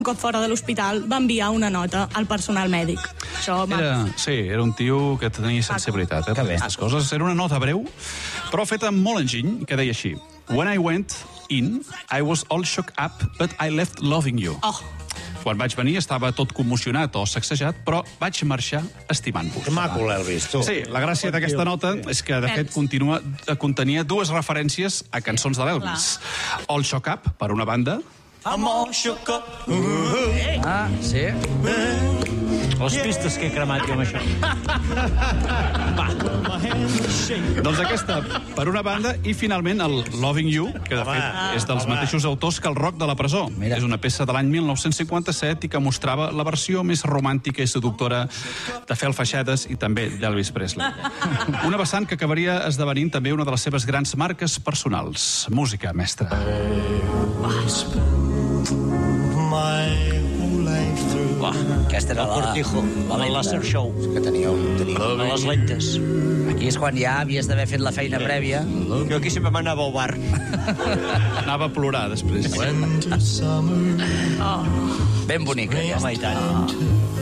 Un cop fora de l'hospital va enviar una nota al personal mèdic. Això, Era un tio que tenia sensibilitat per aquestes coses. Era una nota breu, però feta amb molt enginy, que deia així: When I went in, I was all shook up, but I left loving you. Oh. Quan vaig venir estava tot commocionat o sacsejat, però vaig marxar estimant-vos. Que maco l'Elvis, tu. Sí, la gràcia d'aquesta nota és que, de fet, contenia dues referències a cançons de l'Elvis. All Shook Up, per una banda. I'm all shook up. Ah, sí. Les pistes que he cremat jo amb això. Doncs aquesta, per una banda, i finalment el Loving You, que de fet és dels mateixos autors que el Rock de la presó. Mira. És una peça de l'any 1957 i que mostrava la versió més romàntica i seductora de Fel Feixades i també d'Elvis Presley. Una vessant que acabaria esdevenint també una de les seves grans marques personals. Música, mestre. Aquesta era El Cortijo, el Laser Show. Que tenia A les lentes. Aquí és quan ja havies d'haver fet la feina prèvia. Jo aquí sempre m'anava al bar. Anava a plorar després. Ben bonica. Home, i tant.